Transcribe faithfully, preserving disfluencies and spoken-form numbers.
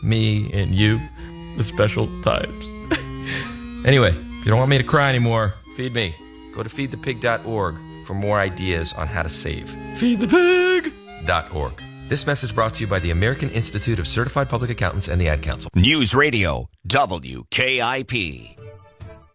me and you, the special times. Anyway, if you don't want me to cry anymore, feed me. Go to feed the pig dot org for more ideas on how to save. feed the pig dot org. This message brought to you by the American Institute of Certified Public Accountants and the Ad Council. News Radio, W K I P.